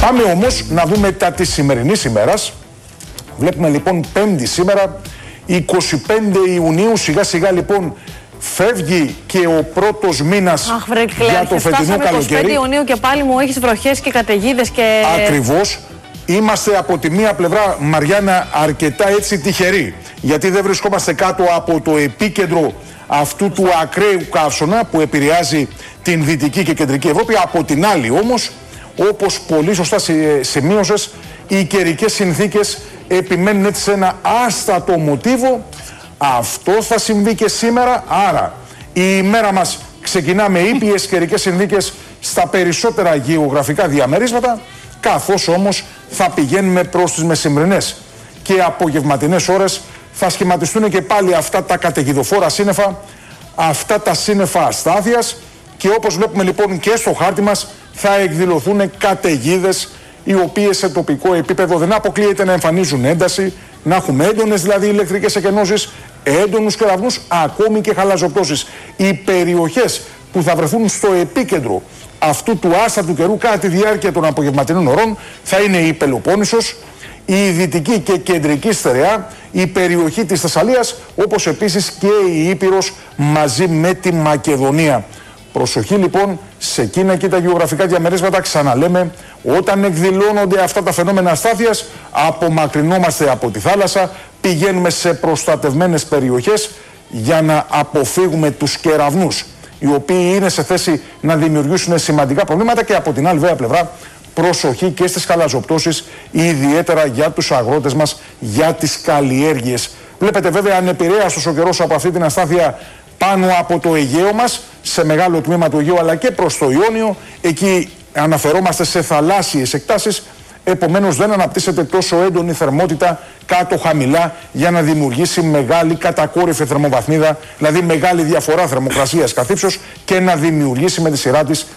Πάμε όμως να δούμε τα της σημερινής ημέρας. Βλέπουμε λοιπόν Πέμπτη σήμερα, 25 Ιουνίου, σιγά σιγά λοιπόν φεύγει και ο πρώτος μήνας για το φετινό καλοκαίρι. 25 Ιουνίου και πάλι μου έχεις βροχές και καταιγίδες και... Ακριβώς. Είμαστε από τη μία πλευρά, Μαριάννα, αρκετά έτσι τυχεροί, γιατί δεν βρισκόμαστε κάτω από το επίκεντρο αυτού του ακραίου καύσωνα που επηρεάζει την Δυτική και Κεντρική Ευρώπη. Από την άλλη όμως, όπως πολύ σωστά σημείωσες, οι καιρικές συνθήκες επιμένουν έτσι σε ένα άστατο μοτίβο. Αυτό θα συμβεί και σήμερα, άρα η ημέρα μας ξεκινά με ήπιες καιρικές συνθήκες στα περισσότερα γεωγραφικά διαμερίσματα, καθώς όμως θα πηγαίνουμε προς τις μεσημβρινές και απογευματινές ώρες. Θα σχηματιστούν και πάλι αυτά τα καταιγιδοφόρα σύννεφα, αυτά τα σύννεφα αστάθειας, και όπως βλέπουμε λοιπόν και στο χάρτη μας θα εκδηλωθούν καταιγίδες, οι οποίες σε τοπικό επίπεδο δεν αποκλείεται να εμφανίζουν ένταση, να έχουμε έντονες δηλαδή ηλεκτρικές εκενώσεις, έντονους κεραυνούς, ακόμη και χαλαζοπτώσεις. Οι περιοχές που θα βρεθούν στο επίκεντρο αυτού του άστατου καιρού κατά τη διάρκεια των απογευματινών ωρών θα είναι η Πελοπόννησος, η Δυτική και Κεντρική Στερεά, η περιοχή της Θεσσαλίας, όπως επίσης και η Ήπειρος μαζί με τη Μακεδονία. Προσοχή λοιπόν σε εκείνα και τα γεωγραφικά διαμερίσματα, ξαναλέμε, όταν εκδηλώνονται αυτά τα φαινόμενα αστάθειας, απομακρυνόμαστε από τη θάλασσα, πηγαίνουμε σε προστατευμένες περιοχές για να αποφύγουμε τους κεραυνούς, οι οποίοι είναι σε θέση να δημιουργήσουν σημαντικά προβλήματα, και από την άλλη βέβαια πλευρά προσοχή και στις χαλαζοπτώσεις, ιδιαίτερα για τους αγρότες μας, για τις καλλιέργειες. Βλέπετε βέβαια ανεπηρέαστος ο καιρός από αυτή την αστάθεια πάνω από το Αιγαίο μας, σε μεγάλο τμήμα του Αιγαίου αλλά και προς το Ιόνιο. Εκεί αναφερόμαστε σε θαλάσσιες εκτάσεις, επομένως δεν αναπτύσσεται τόσο έντονη θερμότητα κάτω χαμηλά για να δημιουργήσει μεγάλη κατακόρυφη θερμοβαθμίδα, δηλαδή μεγάλη διαφορά θερμοκρασίας καθ' ύψος, και να δημιουργήσει με τη σειρά της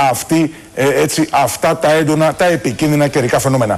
αυτά τα έντονα, τα επικίνδυνα καιρικά φαινόμενα.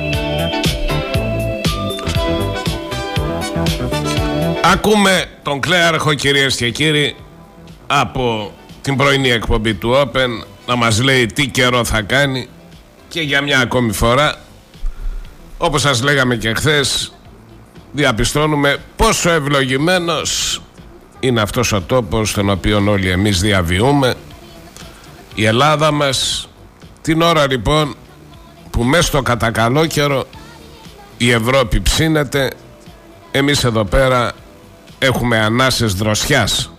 Ακούμε τον Κλέαρχο, κυρίες και κύριοι, από την πρωινή εκπομπή του Open να μας λέει τι καιρό θα κάνει, και για μια ακόμη φορά, όπως σας λέγαμε και χθες, διαπιστώνουμε πόσο ευλογημένος είναι αυτός ο τόπος στον οποίο όλοι εμείς διαβιούμε, η Ελλάδα μας. Την ώρα λοιπόν που μέσα στο κατακαλό καιρό η Ευρώπη ψήνεται, εμείς εδώ πέρα έχουμε ανάσες δροσιάς.